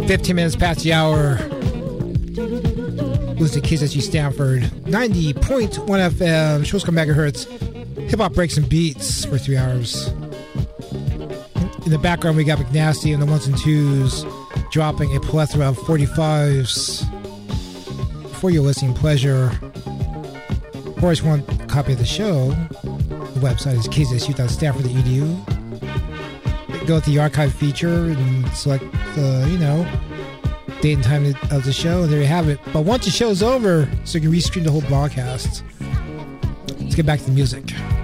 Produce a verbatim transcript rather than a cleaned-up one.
fifteen minutes past the hour. Listen to K Z S U Stanford, ninety point one F M, shows come megahertz, hip hop breaks and beats for three hours. In the background, we got McNasty and the ones and twos dropping a plethora of forty-fives for your listening pleasure. Of course, want a copy of the show. The website is k z s u dot stanford dot e d u. Go to the archive feature and select the, you know, date and time of the show, and there you have it. But once the show's over, so you can restream the whole broadcast. Let's get back to the music.